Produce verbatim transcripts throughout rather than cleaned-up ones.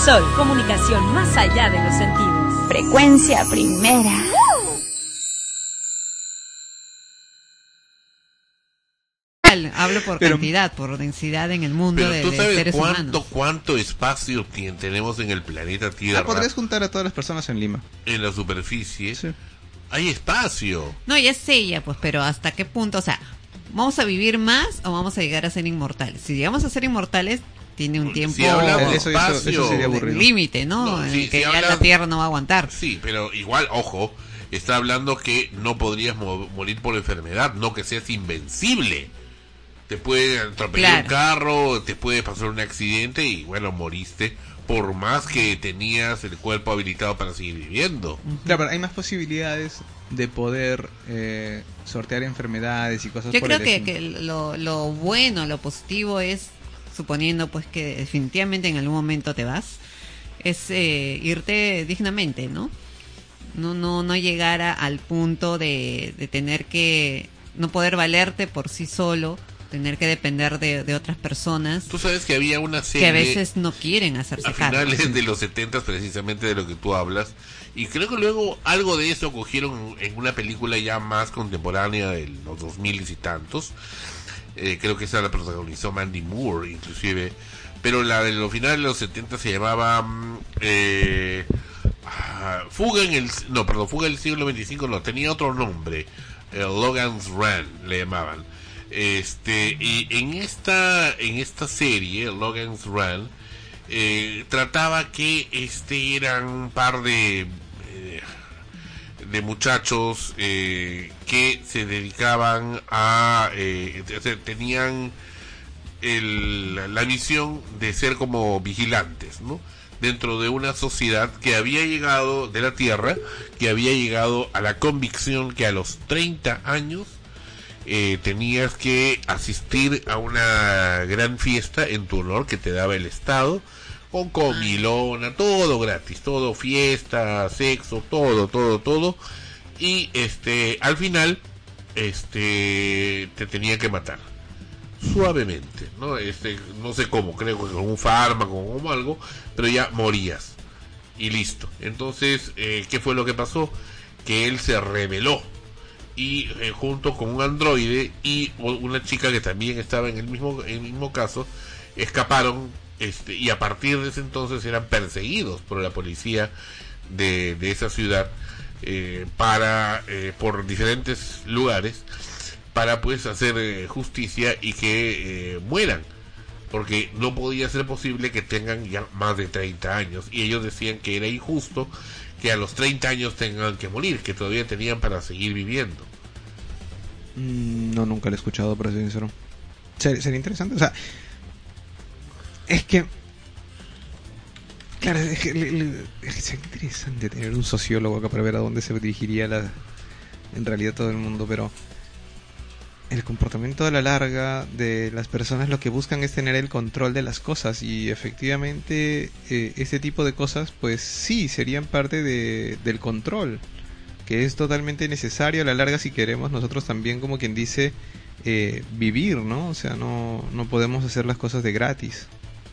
Sol, comunicación más allá de los sentidos. Frecuencia primera. Hablo por pero, cantidad, por densidad en el mundo de, ¿tú sabes de seres cuánto, humanos. cuánto espacio tenemos en el planeta Tierra? Ah, podrías juntar a todas las personas en Lima. En la superficie. Sí. Hay espacio. No, ya sé, ya, pues, pero ¿hasta qué punto? O sea, ¿vamos a vivir más o vamos a llegar a ser inmortales? Si llegamos a ser inmortales, tiene un tiempo si hablamos eso, eso, eso sería aburrido. Límite, ¿no? no en si, el que si ya hablas, la Tierra no va a aguantar. Sí, pero igual, ojo, está hablando que no podrías mo- morir por enfermedad, no que seas invencible. Te puede atropellar claro. un carro, te puede pasar un accidente y bueno, moriste, por más que tenías el cuerpo habilitado para seguir viviendo. Claro, pero hay más posibilidades de poder eh, sortear enfermedades y cosas Yo por creo el que, estilo. que lo, lo bueno, lo positivo es, suponiendo pues que definitivamente en algún momento te vas, es eh, irte dignamente, ¿no? No, no, no llegar a, al punto de, de tener que no poder valerte por sí solo, tener que depender de, de otras personas. Tú sabes que había una serie que a veces no quieren hacerse a cargo. finales de los setentas, precisamente de lo que tú hablas, y creo que luego algo de eso cogieron en una película ya más contemporánea de los dos mil y tantos. Eh, creo que esa la protagonizó Mandy Moore, inclusive, pero la de los finales de los setenta se llamaba eh, Fuga en el no, perdón, Fuga en el siglo veinticinco, no, tenía otro nombre, eh, Logan's Run le llamaban. Este, y en esta en esta serie, Logan's Run, eh, trataba que este eran un par de eh, de muchachos eh, que se dedicaban a eh, tenían el, la misión de ser como vigilantes, ¿no? Dentro de una sociedad que había llegado de la Tierra, que había llegado a la convicción que a los treinta años Eh, tenías que asistir a una gran fiesta en tu honor que te daba el Estado, con comilona, todo gratis, todo fiesta, sexo, todo, todo, todo, y este, al final, este, te tenía que matar, suavemente, ¿no? Este, no sé cómo, creo que con un fármaco o algo, pero ya morías, y listo. Entonces, eh, ¿qué fue lo que pasó? Que él se rebeló, y eh, junto con un androide y una chica que también estaba en el mismo en el mismo caso, escaparon, este, y a partir de ese entonces eran perseguidos por la policía de, de esa ciudad, eh, para eh, por diferentes lugares, para pues hacer eh, justicia y que eh, mueran, porque no podía ser posible que tengan ya más de treinta años, y ellos decían que era injusto que a los treinta años tengan que morir, que todavía tenían para seguir viviendo. Mm, no, nunca lo he escuchado, para ser sincero. Ser, sería interesante, o sea, es que, claro, es que, le, le, es que sería interesante tener un sociólogo acá para ver a dónde se dirigiría la, en realidad todo el mundo, pero el comportamiento a la larga de las personas lo que buscan es tener el control de las cosas, y efectivamente eh, este tipo de cosas pues sí serían parte de, del control, que es totalmente necesario a la larga si queremos nosotros también, como quien dice, eh, vivir, ¿no? O sea, no, no podemos hacer las cosas de gratis,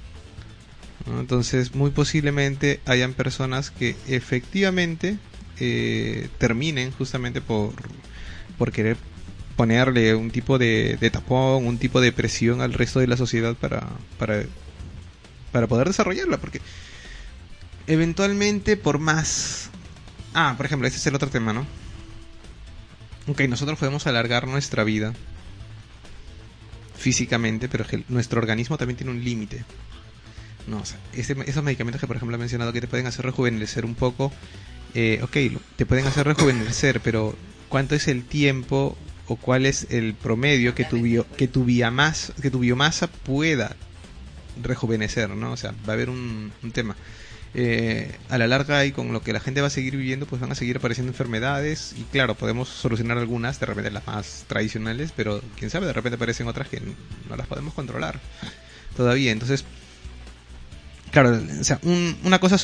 ¿no? Entonces muy posiblemente hayan personas que efectivamente eh, terminen justamente por, por querer ponerle un tipo de, de tapón, un tipo de presión al resto de la sociedad para, para, para poder desarrollarla, porque eventualmente por más... Ah, por ejemplo, este es el otro tema, ¿no? Ok, nosotros podemos alargar nuestra vida físicamente, pero que nuestro organismo también tiene un límite, ¿no? O sea, ese, esos medicamentos que por ejemplo he mencionado que te pueden hacer rejuvenecer un poco, eh, ok, te pueden hacer rejuvenecer, pero ¿cuánto es el tiempo o cuál es el promedio que tu bio, que tu biomasa, que tu biomasa pueda rejuvenecer, ¿no? O sea, va a haber un, un tema. Eh, a la larga, y con lo que la gente va a seguir viviendo, pues van a seguir apareciendo enfermedades, y claro, podemos solucionar algunas, de repente las más tradicionales, pero quién sabe, de repente aparecen otras que no las podemos controlar todavía. Entonces, claro, o sea, un, una cosa